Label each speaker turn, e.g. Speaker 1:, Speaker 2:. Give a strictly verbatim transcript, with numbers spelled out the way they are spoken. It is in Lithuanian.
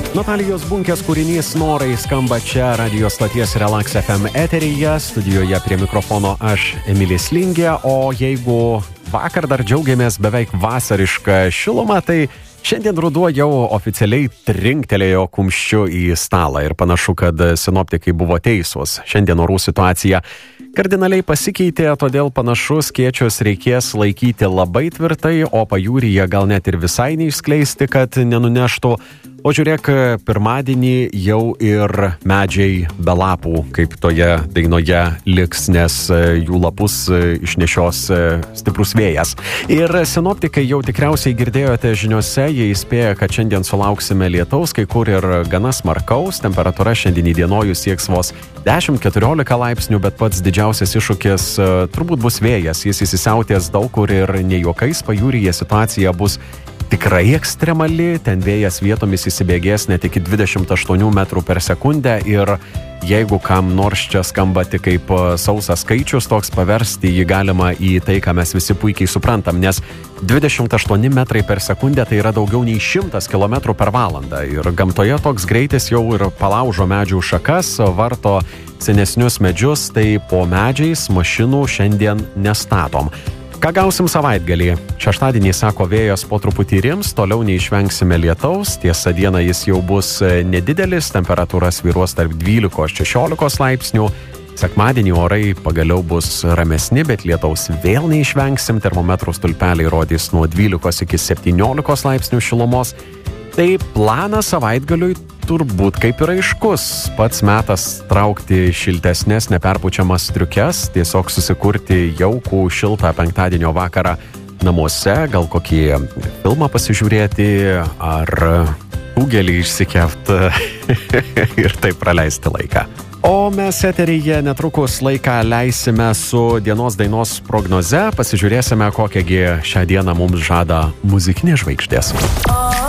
Speaker 1: Natalijos Bunkės kūrinys Norai skamba čia radio stoties Relax F M eteryje, studijoje prie mikrofono aš Emilis Lingė, o jeigu vakar dar džiaugiamės beveik vasarišką šilumą, tai šiandien ruduo jau oficialiai trinktelėjo kumščiu į stalą ir panašu, kad sinoptikai buvo teisūs. Šiandien orų situacija kardinaliai pasikeitė, todėl panašu skėčius reikės laikyti labai tvirtai, o pajūryje gal net ir visai neišskleisti, kad nenuneštų. O žiūrėk, pirmadienį jau ir medžiai be lapų, kaip toje dainoje liks, nes jų lapus išnešios stiprus vėjas. Ir sinoptikai jau tikriausiai girdėjote žiniose, jie įspėja, kad šiandien sulauksime lietaus, kai kur ir gana smarkaus. Temperatūra šiandien įdienojus sieks vos dešimt keturiolika laipsnių, bet pats didžiausias iššūkis turbūt bus vėjas. Jis įsisiautės daug kur ir ne juokais, pajūryje situacija bus tikrai ekstremali, ten vėjas vietomis įsibėgės net iki dvidešimt aštuonių metrų per sekundę ir jeigu kam nors čia skamba tik kaip sausas skaičius, toks paversti jį galima į tai, ką mes visi puikiai suprantam, nes dvidešimt aštuoni metrai per sekundę tai yra daugiau nei šimtas kilometrų per valandą ir gamtoje toks greitis jau ir palaužo medžių šakas, varto senesnius medžius, tai po medžiais mašinų šiandien nestatom. Ką gausim savaitgalį? Šeštadienį, sako, vėjas po truputį rims, toliau neišvengsime lietaus, tiesa dieną jis jau bus nedidelis, temperatūra svyruos tarp dvylikos šešiolikos laipsnių. Sekmadienį orai pagaliau bus ramesni, bet lietaus vėl neišvengsim, termometrų stulpeliai rodys nuo dvylikos iki septyniolikos laipsnių šilumos. Tai planas savaitgaliui turbūt kaip ir aiškus. Pats metas traukti šiltesnės neperpučiamas striukes, tiesiog susikurti jaukų šiltą penktadienio vakarą namuose, gal kokį filmą pasižiūrėti ar kugelį išsikepti ir taip praleisti laiką. O mes eteryje netrukus laiką leisime su dienos dainos prognoze, pasižiūrėsime, kokiagi šią dieną mums žada muzikinės žvaigždės.